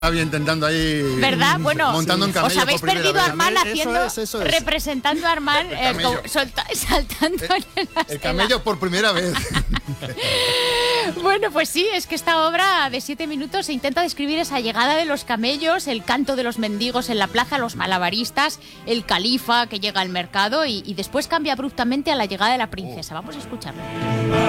Estaba intentando ahí. ¿Verdad? Bueno, montando un camello. os habéis perdido a Armand haciendo, eso es. representando a Armand, saltando en la El camello por primera vez. Bueno, pues sí, es que esta obra de 7 minutos se intenta describir esa llegada de los camellos, el canto de los mendigos en la plaza, los malabaristas, el califa que llega al mercado y después cambia abruptamente a la llegada de la princesa. Vamos a escucharlo.